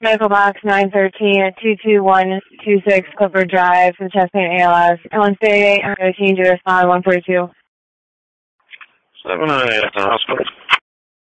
Medical box 913 at 22126 Clifford Drive from chest pain ALS. Ellen State 8, I'm going to change your respond 142. 798 at the hospital.